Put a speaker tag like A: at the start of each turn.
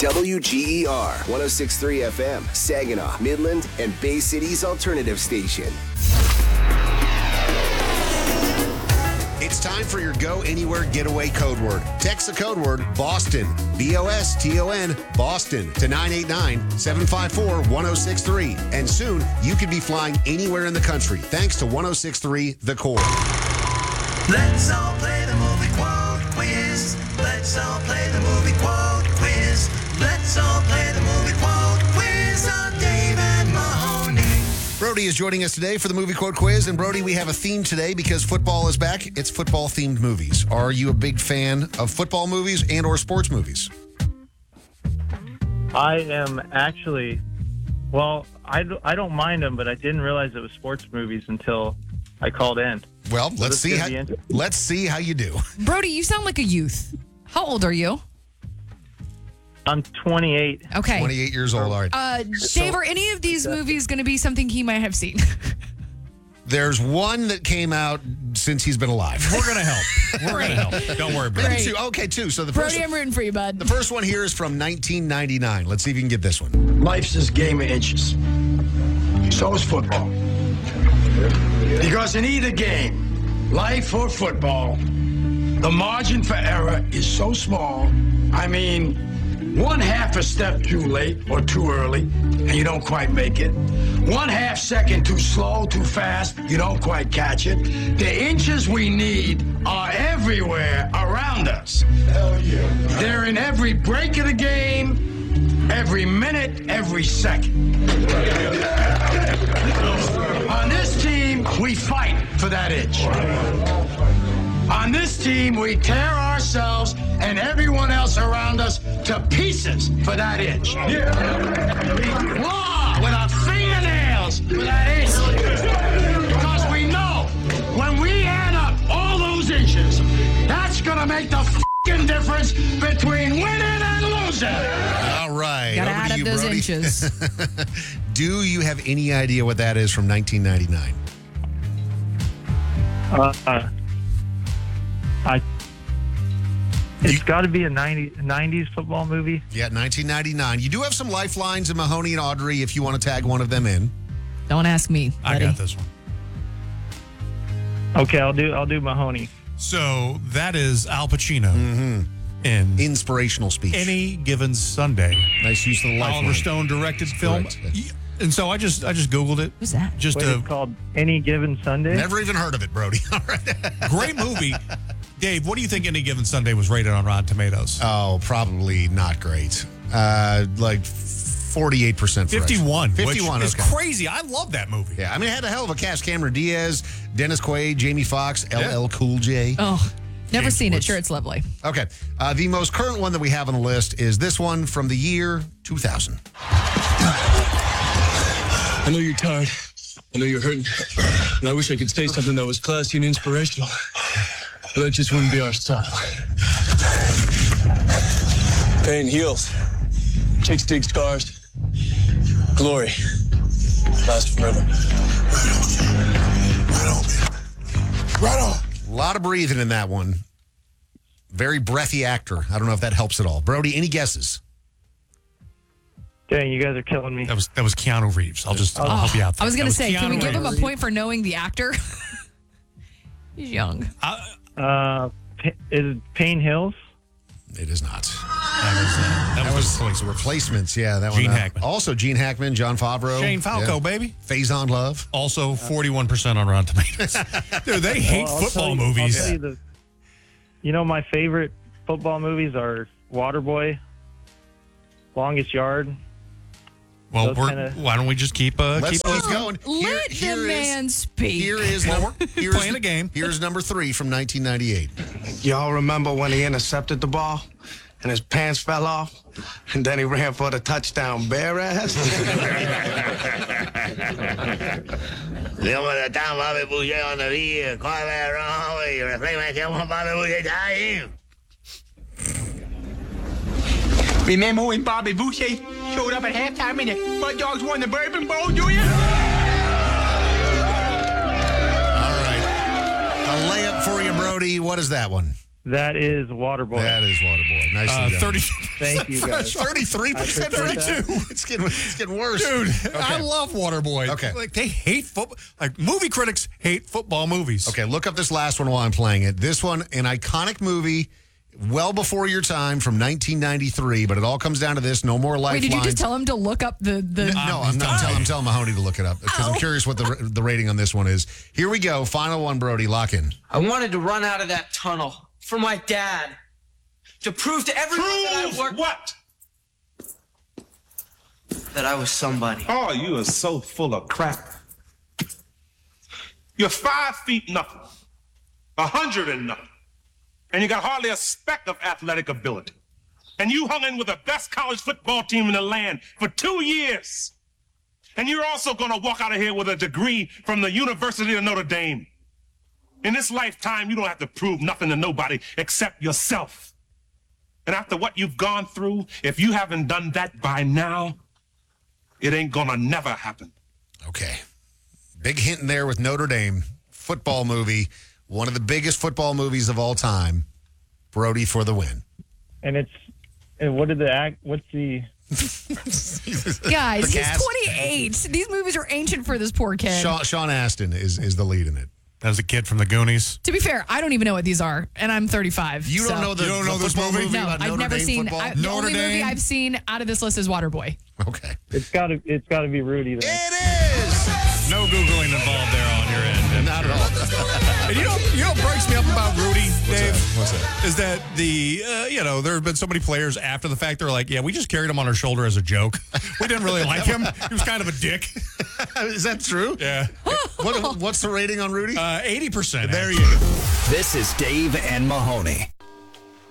A: WGER 106.3 FM, Saginaw, Midland, and Bay City's alternative station.
B: It's time for your Go Anywhere Getaway code word. Text the code word BOSTON, BOSTON, Boston to 989-754-1063. And soon, you could be flying anywhere in the country thanks to 106.3 The Core.
C: Let's all play the movie quote quiz. Let's all play the movie quote quiz. Let's all play the movie quote quiz on Dave and Mahoney.
B: Brody is joining us today for the movie quote quiz. And Brody, we have a theme today because football is back. It's football-themed movies. Are you a big fan of football movies and or sports movies?
D: I am actually, well, I don't mind them, but I didn't realize it was sports movies until I called in.
B: Well, let's see how you do.
E: Brody, you sound like a youth. How old are you?
D: I'm 28.
E: Okay.
B: 28 years old. All right.
E: Dave, are any of these movies going to be something he might have seen?
B: There's one that came out since he's been alive.
F: We're going to help. We're going to help. Don't worry about it.
B: Okay, two. So the
E: Brody, I'm rooting for you, bud.
B: The first one here is from 1999. Let's see if you can get this one.
G: Life's this game of inches. So is football. Because in either game, life or football, the margin for error is so small. I mean, one half a step too late or too early, and you don't quite make it. 1/2 second too slow, too fast, you don't quite catch it. The inches we need are everywhere around us. Hell yeah. They're in every break of the game, every minute, every second. On this team, we fight for that inch. On this team, we tear ourselves and everyone else around us to pieces for that inch. Yeah. We claw with our fingernails for that inch. Because we know when we add up all those inches, that's going to make the f***ing difference between winning and losing.
B: All right.
E: Gotta add up those
B: Brody.
E: inches.
B: Do you have any idea what that is from 1999?
D: It's got to be a 90s football movie.
B: Yeah, 1999. You do have some lifelines in Mahoney and Audrey if you want to tag one of them in.
E: Don't ask me,
F: I
E: buddy.
F: got this one.
D: Okay, I'll do Mahoney.
F: So that is Al Pacino in
B: Inspirational speech.
F: Any Given Sunday.
B: Nice use of the lifeline.
F: Oliver Stone directed film.
B: Correct.
F: And so I just Googled it.
E: Who's that?
F: Just
D: Wait,
F: a
D: it's called Any Given Sunday?
B: Never even heard of it, Brody. All right.
F: great movie. Dave, what do you think Any Given Sunday was rated on Rotten Tomatoes?
B: Oh, probably not great. Like 48% for
F: 51.
B: 51,
F: which is
B: okay.
F: crazy. I love that movie.
B: Yeah, I mean, it had a hell of a cast. Cameron Diaz, Dennis Quaid, Jamie Foxx, LL Cool J.
E: Oh, never
F: James
E: seen it.
F: Woods.
E: Sure, it's lovely.
B: Okay. The most current one that we have on the list is this one from the year 2000.
H: I know you're tired. I know you're hurting. And I wish I could say something that was classy and inspirational. But that just wouldn't be our style. Pain heals. Chicks dig scars. Glory lasts forever.
B: Right on. A lot of breathing in that one. Very breathy actor. I don't know if that helps at all. Brody, any guesses?
D: Dang, you guys are killing me.
F: That was Keanu Reeves. I'll help you out there.
E: I was going to say, can we
F: Keanu
E: give him a
F: Reeves.
E: point for knowing the actor? He's young.
D: Is it Payne Hills?
B: It is not.
F: That was
B: The Replacements. Yeah, that
F: Gene
B: one.
F: Hackman.
B: Also, Gene Hackman, John Favreau.
F: Shane Falco, baby.
B: Faison Love.
F: Also 41% on Rotten Tomatoes. Dude, they hate
D: Well,
F: football movies.
D: I'll tell you my favorite football movies are Waterboy, Longest Yard.
F: Well,
D: those
F: why don't we just keep
B: Let's keep going.
E: Let the man speak.
B: Here's
F: playing a game.
B: Here's number 3 from 1998.
G: Y'all remember when he intercepted the ball and his pants fell off? And then he ran for the touchdown bare ass?
I: Remember when Bobby Boucher showed up at halftime and the Bud Dogs won the Bourbon Bowl, do you?
B: All right. A layup for you, Brody. What is that one?
D: That is Waterboy.
B: That is Waterboy. Nicely done.
F: 30.
D: Thank you, guys.
F: 33%, 32.
B: It's getting worse.
F: Dude, I love Waterboy.
B: Okay.
F: Like, they hate football. Like, movie critics hate football movies.
B: Okay, look up this last one while I'm playing it. This one, an iconic movie, well before your time, from 1993, but it all comes down to this. No more lifelines.
E: Wait, did you just tell him to look up the...
B: No, I'm telling Mahoney to look it up because I'm curious what the rating on this one is. Here we go. Final one, Brody. Lock in.
J: I wanted to run out of that tunnel for my dad. To prove to everyone that I worked...
K: what?
J: That I was somebody.
K: Oh, you are so full of crap. You're 5 feet nothing. 100 and nothing. And you got hardly a speck of athletic ability. And you hung in with the best college football team in the land for 2 years. And you're also going to walk out of here with a degree from the University of Notre Dame. In this lifetime, you don't have to prove nothing to nobody except yourself. And after what you've gone through, if you haven't done that by now, it ain't going to never happen.
B: Okay. Big hint in there with Notre Dame. Football movie. One of the biggest football movies of all time. Brody for the win.
D: And what did the act? What's the?
E: Guys,
B: The
E: he's
B: cast.
E: 28. These movies are ancient for this poor kid.
B: Sean Astin is the lead in it.
F: That was a kid from the Goonies.
E: To be fair, I don't even know what these are, and I'm 35.
B: You don't
E: so-
B: know the,
F: You don't know
B: the
F: this
B: football
F: movie?
B: movie
E: No,
B: about
E: I've
B: Notre
E: never
B: Dame
E: seen.
B: football?
E: The
F: Notre
E: only movie
F: Dame?
E: I've seen out of this list is Waterboy.
B: Okay.
D: It's got to be Rudy. Then.
B: It is!
F: No Googling involved there on your end.
B: Not at all.
F: And you know what breaks me up about Rudy, Dave?
B: What's that?
F: Is that there have been so many players after the fact, they're like, yeah, we just carried him on our shoulder as a joke. We didn't really like him. He was kind of a dick.
B: Is that true?
F: Yeah.
B: What's the rating on Rudy?
F: 80%.
B: There you go.
A: This is Dave and Mahoney.